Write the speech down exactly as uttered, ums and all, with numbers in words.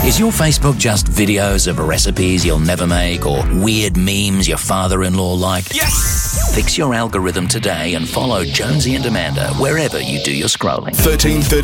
Is your Facebook just videos of recipes you'll never make or weird memes your father-in-law liked? Yes! Fix your algorithm today and follow Jonesy and Amanda wherever you do your scrolling. thirteen thirty